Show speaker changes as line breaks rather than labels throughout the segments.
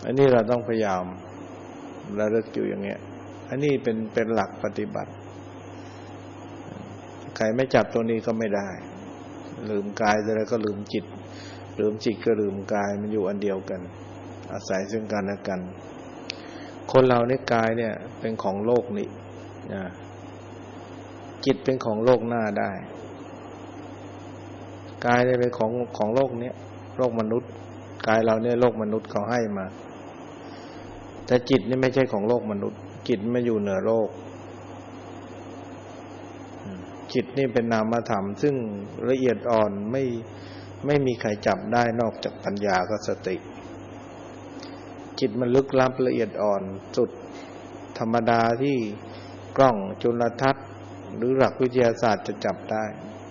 อันนี้เราต้องพยายามระลึกอยู่อย่างเงี้ยอันนี้เป็นหลักปฏิบัติใครไม่จับตัวนี้ก็ไม่ได้ลืมกายแล้วก็ลืมจิตลืมจิตก็ลืมกายมันอยู่อันเดียวกันอาศัยซึ่งกันและกันคนเราเนี่ยกายเนี่ยเป็นของโลกนี่จิตเป็นของโลกหน้าได้กายเนี่ยเป็นของโลกเนี้ยโลกมนุษย์กายเราเนี่ยโลกมนุษย์เขาให้มาแต่จิตนี่ไม่ใช่ของโลกมนุษย์จิตมันอยู่เหนือโลกจิตนี่เป็นนามธรรมซึ่งละเอียดอ่อนไม่มีใครจับได้นอกจากปัญญากับสติจิตมันลึกลับละเอียดอ่อนสุดธรรมดาที่กล้องจุลทรรศน์หรือหลักวิทยาศาสตร์จะจับได้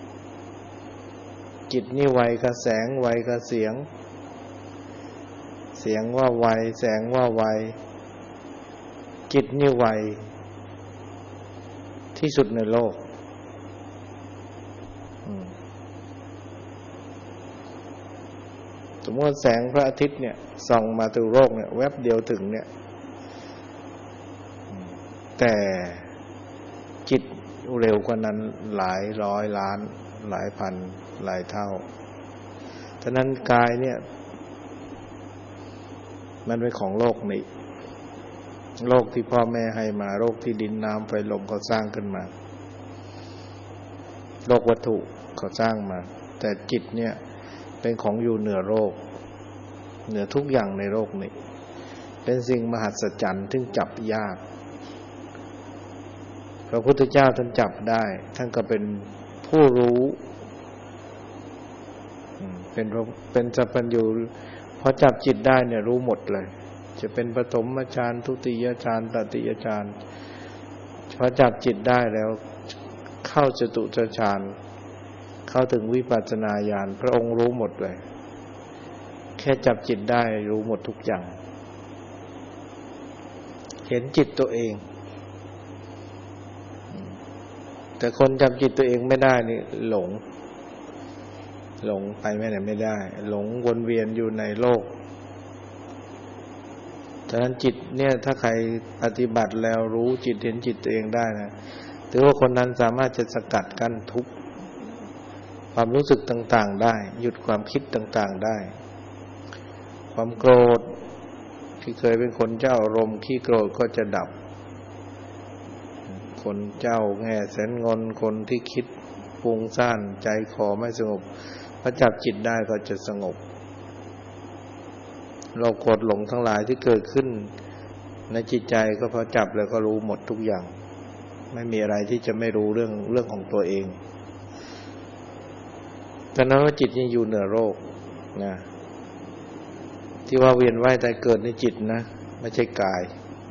จิตนี่ไวกับแสงไวกับเสียงเสียงว่าไวแสงว่าไวจิตนี่ไวที่สุดในโลกสมมติแสงพระอาทิตย์เนี่ยส่องมาสู่โลกเนี่ยแวบเดียวถึงเนี่ยแต่จิตเร็วกว่านั้นหลายร้อยล้านหลายพันหลายเท่าฉะนั้นกายเนี่ยมันเป็นของโลกนี้โลกที่พ่อแม่ให้มาโลกที่ดินน้ำไฟลมเขาสร้างขึ้นมาโลกวัตถุเขาสร้างมาแต่จิตเนี่ยเป็นของอยู่เหนือโลกเหนือทุกอย่างในโลกนี้เป็นสิ่งมหัศจรรย์ซึ่งจับยากพระพุทธเจ้าท่านจับได้ท่านก็เป็นผู้รู้เป็นสัพพัญญูพอจับจิตได้เนี่ยรู้หมดเลยจะเป็นปฐมฌานทุติยฌานตติยฌานพอจับจิตได้แล้วเข้าจตุตฌานเข้าถึงวิปัสสนาญาณพระองค์รู้หมดเลยแค่จับจิตได้รู้หมดทุกอย่างเห็นจิตตัวเองแต่คนจับจิตตัวเองไม่ได้นี่หลงไปไม่ไหนไม่ได้หลงวนเวียนอยู่ในโลกฉะนั้นจิตเนี่ยถ้าใครปฏิบัติแล้วรู้จิตเห็นจิตตัวเองได้นะถือว่าคนนั้นสามารถจะสกัดกั้นทุกข์ความรู้สึกต่างๆได้หยุดความคิดต่างๆได้ความโกรธที่เคยเป็นคนเจ้าอารมณ์ขี้โกรธก็จะดับคนเจ้าแง่แสนงอนคนที่คิดฟุ้งซ่านใจคอไม่สงบพอจับจิตได้ก็จะสงบโลภโกรธหลงทั้งหลายที่เกิดขึ้นในจิตใจก็พอจับแล้วก็รู้หมดทุกอย่างไม่มีอะไรที่จะไม่รู้เรื่องของตัวเองแต่นั้นว่าจิตนี่อยู่เหนือโลกนะที่ว่าเวียนว่ายตายเกิดในจิตนะไม่ใช่กาย